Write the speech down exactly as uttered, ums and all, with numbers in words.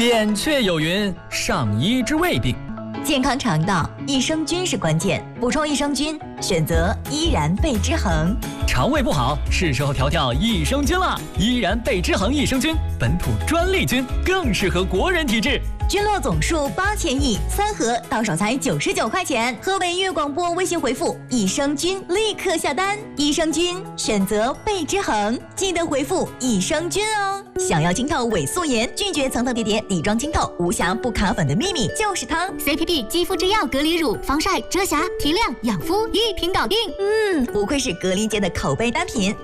扁鹊有云：上医之未病。 健康肠道，益生菌是关键。补充益生菌，选择依然贝之恒。 肠胃不好，是时候调调益生菌了。依然贝之恒益生菌，本土专利菌，更适合国人体质。 菌落总数八千亿，三盒到手才九十九块钱。河北粤广播微信回复益生菌，立刻下单。益生菌选择贝之恒，记得回复益生菌哦。想要清透伪素颜，拒绝层层叠叠底妆清透，无瑕不卡粉的秘密就是它。 C P P 肌肤之钥隔离乳，防晒、遮瑕、提亮、养肤，一瓶搞定。 嗯，不愧是隔离界的口碑单品。